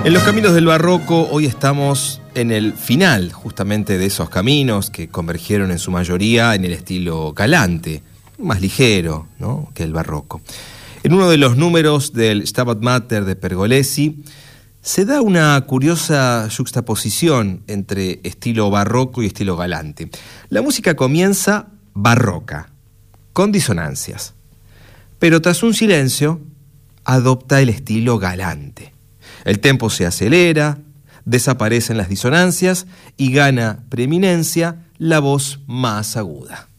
En los caminos del barroco hoy estamos en el final justamente de esos caminos que convergieron en su mayoría en el estilo galante, más ligero, ¿no?, que el barroco. En uno de los números del Stabat Mater de Pergolesi se da una curiosa yuxtaposición entre estilo barroco y estilo galante. La música comienza barroca, con disonancias, pero tras un silencio adopta el estilo galante. El tempo se acelera, desaparecen las disonancias y gana preeminencia la voz más aguda.